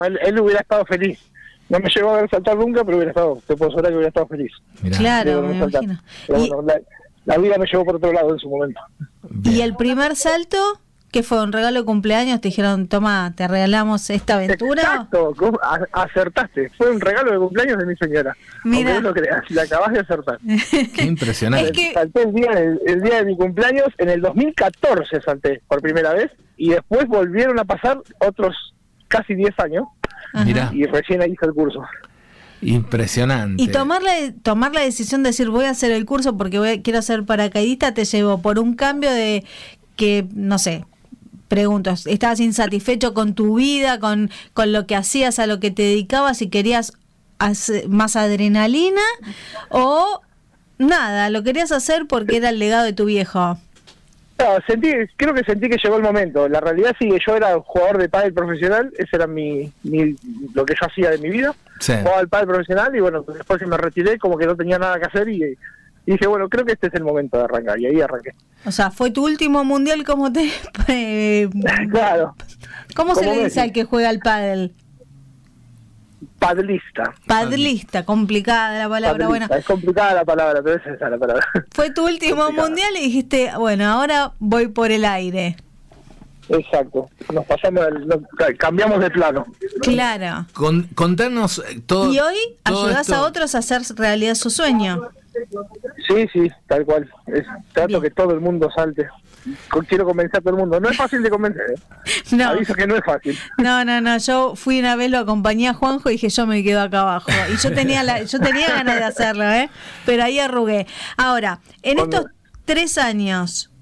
Él hubiera estado feliz. No me llegó a ver saltar nunca, pero te puedo asegurar que hubiera estado feliz. Mirá. Claro, me imagino. Pero bueno, la vida me llevó por otro lado en su momento. Bien. ¿Y el primer salto? ¿Qué fue? ¿Un regalo de cumpleaños? ¿Te dijeron, toma, te regalamos esta aventura? Exacto, acertaste. Fue un regalo de cumpleaños de mi señora. Mira. Aunque no lo creas, la acabas de acertar. Qué impresionante. Es que... Salté el día de mi cumpleaños, en el 2014 salté por primera vez, y después volvieron a pasar otros casi 10 años. Mirá. Y recién ahí hice el curso. Impresionante. Y tomar la decisión de decir voy a hacer el curso porque quiero ser paracaidista, te llevó por un cambio de que, no sé, pregunto, ¿estabas insatisfecho con tu vida, con lo que hacías, a lo que te dedicabas y querías más adrenalina? ¿O nada, lo querías hacer porque era el legado de tu viejo? No, creo que sentí que llegó el momento. La realidad sí que yo era jugador de pádel profesional, ese era lo que yo hacía de mi vida. Sí. Jugaba al pádel profesional y bueno, después que me retiré como que no tenía nada que hacer y dije, bueno, creo que este es el momento de arrancar, y ahí arranqué. O sea, fue tu último mundial, ¿cómo te...? Claro. ¿Cómo se le dice al que juega al pádel? Padlista, complicada la palabra. Padlista. Bueno, es complicada la palabra, pero esa es la palabra. Fue tu último mundial y dijiste, bueno, ahora voy por el aire. Exacto, cambiamos de plano. Claro. Contanos todo. Y hoy todo ayudás esto... a otros a hacer realidad su sueño. Sí, tal cual. Trato que todo el mundo salte. Quiero convencer a todo el mundo. No es fácil de convencer, ¿eh? No. Aviso que no es fácil. No. Yo fui una vez, lo acompañé a Juanjo y dije, yo me quedo acá abajo. Y yo tenía ganas de hacerlo, ¿eh? Pero ahí arrugué. Ahora, en estos 3 años,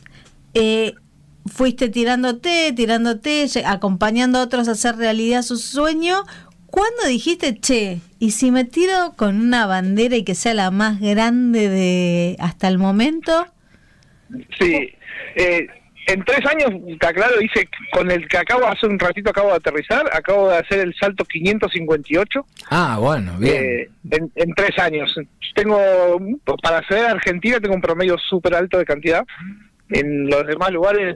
fuiste tirándote, acompañando a otros a hacer realidad su sueño. ¿Cuándo dijiste, y si me tiro con una bandera y que sea la más grande de hasta el momento? Sí, en 3 años, te aclaro, hice con el que hace un ratito acabo de aterrizar, acabo de hacer el salto 558. Ah, bueno, bien. En 3 años. Para acceder a Argentina, tengo un promedio súper alto de cantidad. En los demás lugares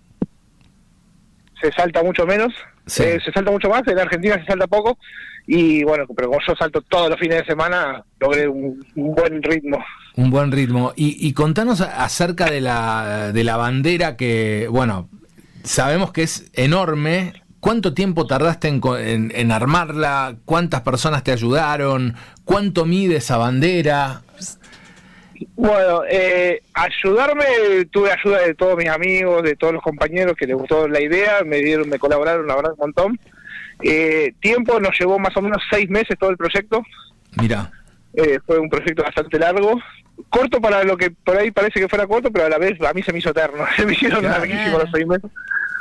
se salta mucho menos, sí. Se salta mucho más, en Argentina se salta poco, y bueno, pero como yo salto todos los fines de semana, logré un buen ritmo. Un buen ritmo. Y contanos acerca de la bandera que, bueno, sabemos que es enorme. ¿Cuánto tiempo tardaste en armarla? ¿Cuántas personas te ayudaron? ¿Cuánto mide esa bandera? Bueno, ayudarme, tuve ayuda de todos mis amigos, de todos los compañeros que les gustó la idea, me colaboraron, la verdad, un montón. Tiempo nos llevó más o menos 6 meses todo el proyecto. Mirá. Fue un proyecto bastante largo, corto para lo que por ahí parece que fuera corto, pero a la vez a mí se me hizo eterno, se me hicieron larguísimos los 6 meses.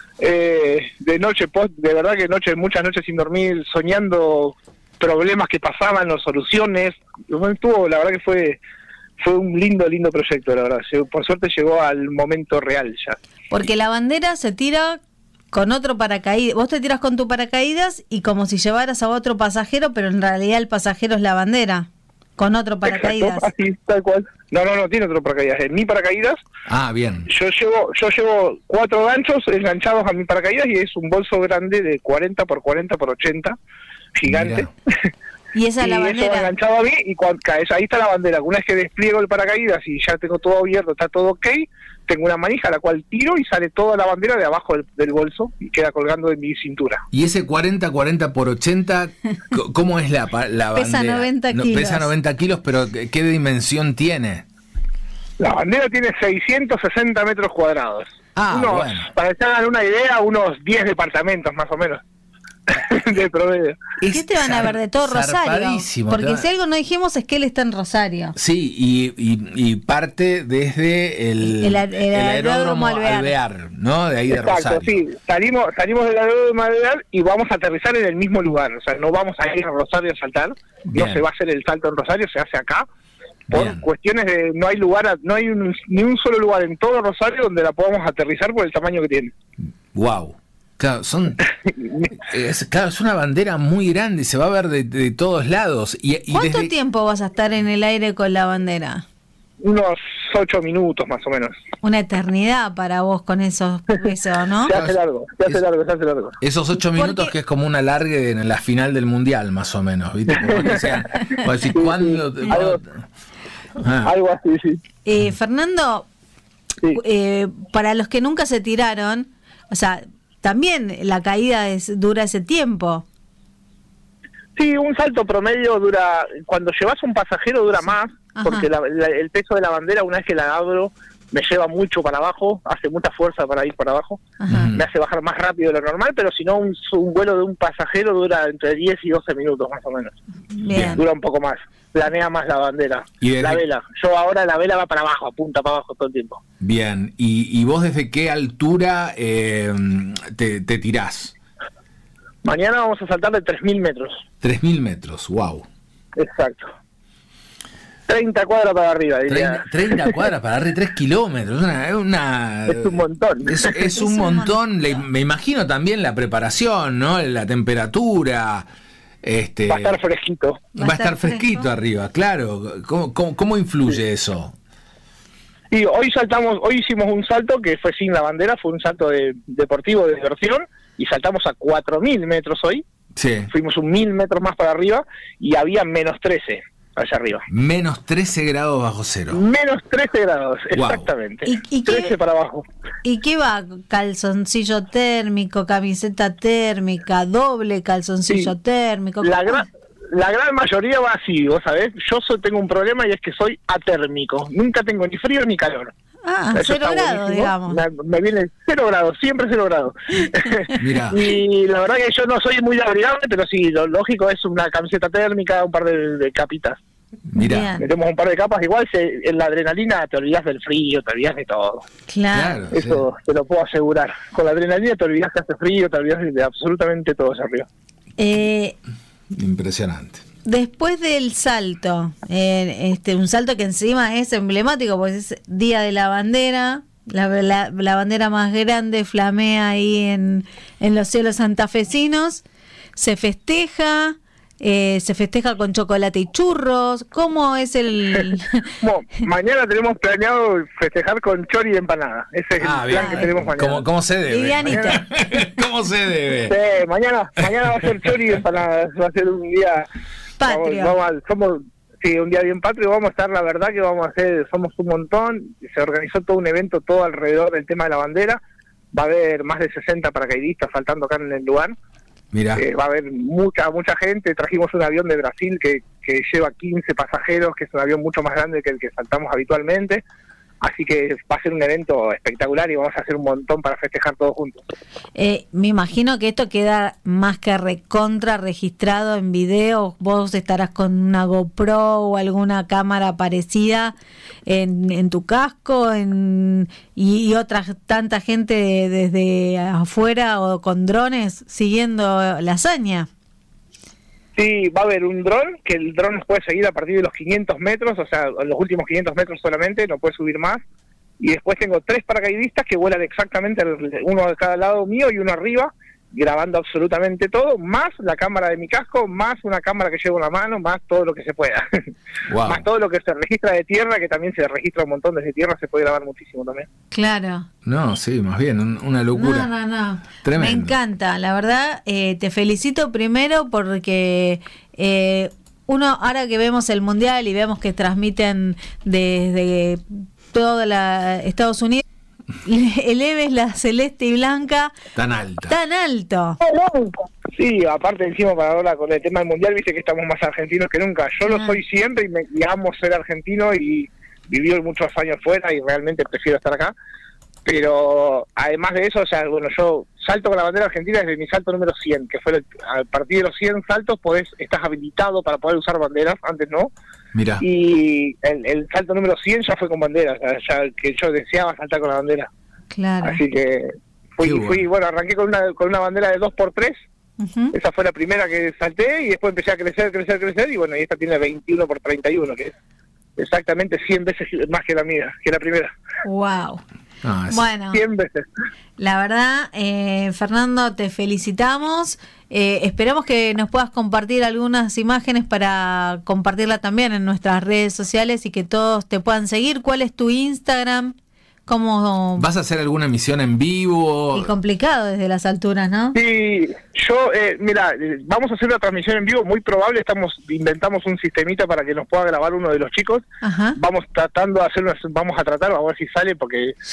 De noche, de verdad que muchas noches sin dormir, soñando problemas que pasaban, o soluciones. La verdad que fue un lindo proyecto, la verdad. Por suerte llegó al momento real ya. Porque la bandera se tira con otro paracaídas. Vos te tiras con tu paracaídas y como si llevaras a otro pasajero, pero en realidad el pasajero es la bandera, con otro paracaídas. Exacto, así, tal cual. No tiene otro paracaídas. En mi paracaídas, bien. Yo llevo 4 ganchos enganchados a mi paracaídas y es un bolso grande de 40 por 40 por 80, gigante. Y esa es la bandera. Eso va enganchado a mí y cuando caes, ahí está la bandera. Una vez que despliego el paracaídas y ya tengo todo abierto, está todo ok, tengo una manija a la cual tiro y sale toda la bandera de abajo del bolso y queda colgando de mi cintura. ¿Y ese 40 por 80, cómo es la bandera? Pesa 90 kilos. Pesa 90 kilos, pero ¿qué dimensión tiene? La bandera tiene 660 metros cuadrados. Bueno. Para que se hagan una idea, unos 10 departamentos más o menos. De promedio. ¿Qué te van a ver de todo Rosario? Porque claro. Si algo no dijimos es que él está en Rosario. Sí, y parte desde el aeródromo Alvear, ¿no? De ahí de Rosario. Sí, salimos del aeródromo Alvear y vamos a aterrizar en el mismo lugar. O sea, no vamos a ir a Rosario a saltar. Bien. No se va a hacer el salto en Rosario, se hace acá. Por cuestiones de no hay ni un solo lugar en todo Rosario donde la podamos aterrizar por el tamaño que tiene. Wow. Claro, es una bandera muy grande y se va a ver de todos lados. ¿Cuánto tiempo vas a estar en el aire con la bandera? Unos 8 minutos más o menos. Una eternidad para vos con eso, ¿no? Se hace largo. Esos 8 minutos que es como un alargue en la final del mundial, más o menos, ¿viste? Algo así, sí. Fernando, Sí. Para los que nunca se tiraron, o sea, también la caída dura ese tiempo. Sí, un salto promedio dura, cuando llevas un pasajero dura más, porque el peso de la bandera, una vez que la abro, me lleva mucho para abajo, hace mucha fuerza para ir para abajo, me hace bajar más rápido de lo normal, pero si no, un vuelo de un pasajero dura entre 10 y 12 minutos más o menos. Bien. Dura un poco más, planea más la bandera, la vela. Yo ahora la vela va para abajo, apunta para abajo todo el tiempo. Bien, ¿y vos desde qué altura te tirás? Mañana vamos a saltar de 3.000 metros. 3.000 metros, wow. Exacto. 30 cuadras para arriba, diría. 30 cuadras para arriba, 3 kilómetros. Es un montón. Es un montón. Me imagino también la preparación, ¿no? La temperatura. Va a estar fresquito. Va a estar fresquito arriba, claro. ¿Cómo influye eso? Y hoy hicimos un salto que fue sin la bandera, fue un salto deportivo de diversión, y saltamos a 4.000 metros hoy. Sí. Fuimos 1.000 metros más para arriba y había menos 13 allá arriba. Menos 13 grados bajo cero. Menos 13 grados, wow. Exactamente. ¿Y 13 para abajo. ¿Y qué va? ¿Calzoncillo térmico, camiseta térmica, doble calzoncillo térmico? La gran mayoría va así, vos sabés. Yo tengo un problema y es que soy atérmico. Nunca tengo ni frío ni calor. Eso 0 grados, digamos. Me viene 0 grados, siempre 0 grados. Y la verdad que yo no soy muy abrigable, pero sí, lo lógico es una camiseta térmica, un par de capitas. Mira, metemos un par de capas, igual en la adrenalina te olvidas del frío, te olvidas de todo. Claro. Eso te lo puedo asegurar. Con la adrenalina te olvidas que hace frío, te olvidas de absolutamente todo hacia arriba. Impresionante. Después del salto, un salto que encima es emblemático, porque es Día de la Bandera, la bandera más grande flamea ahí en los cielos santafesinos, se festeja con chocolate y churros. ¿Cómo es el...? Bueno, mañana tenemos planeado festejar con chori y empanada. Ese es el plan que tenemos mañana. ¿Cómo se debe? Livianita. ¿Cómo se debe? Sí, mañana va a ser chori y empanada. Va a ser un día... Patrio. Un día bien patrio. Vamos a estar, la verdad que vamos a hacer, somos un montón. Se organizó todo un evento todo alrededor del tema de la bandera. Va a haber más de 60 paracaidistas saltando acá en el lugar. Mira. Va a haber mucha gente. Trajimos un avión de Brasil que lleva 15 pasajeros, que es un avión mucho más grande que el que saltamos habitualmente. Así que va a ser un evento espectacular y vamos a hacer un montón para festejar todos juntos. Me imagino que esto queda más que recontra registrado en video. Vos estarás con una GoPro o alguna cámara parecida en tu casco y otra tanta gente desde afuera o con drones siguiendo la hazaña. Sí, va a haber un dron, que el dron nos puede seguir a partir de los 500 metros, o sea, en los últimos 500 metros solamente, no puede subir más. Y después tengo 3 paracaidistas que vuelan exactamente, uno de cada lado mío y uno arriba, grabando absolutamente todo, más la cámara de mi casco, más una cámara que llevo en la mano, más todo lo que se pueda. Wow. Más todo lo que se registra de tierra, que también se registra un montón desde tierra, se puede grabar muchísimo también. Claro. No, sí, más bien, una locura. No. Tremendo. Me encanta, la verdad, te felicito primero porque uno, ahora que vemos el Mundial y vemos que transmiten desde toda Estados Unidos, el EVE es la celeste y blanca tan alto. Sí, aparte encima para ahora con el tema del mundial, viste que estamos más argentinos que nunca. Yo lo soy siempre y amo ser argentino y viví muchos años fuera y realmente prefiero estar acá. Pero además de eso, o sea, bueno, yo salto con la bandera argentina desde mi salto número 100, que fue a partir de los 100 saltos estás habilitado para poder usar banderas, antes no. Mira. Y el salto número 100 ya fue con bandera, o sea, ya que yo deseaba saltar con la bandera. Claro. Así que bueno, arranqué con una bandera de 2x3. Uh-huh. Esa fue la primera que salté y después empecé a crecer y bueno, y esta tiene 21x31, que es exactamente 100 veces más que la mía, que la primera. Wow. Bueno, 100 veces. La verdad, Fernando, te felicitamos. Esperamos que nos puedas compartir algunas imágenes para compartirla también en nuestras redes sociales y que todos te puedan seguir. ¿Cuál es tu Instagram? ¿Cómo? ¿Vas a hacer alguna emisión en vivo? Y complicado desde las alturas, ¿no? Sí, yo, mira, vamos a hacer una transmisión en vivo, muy probable, inventamos un sistemita para que nos pueda grabar uno de los chicos. Ajá. Vamos a tratar, a ver si sale, porque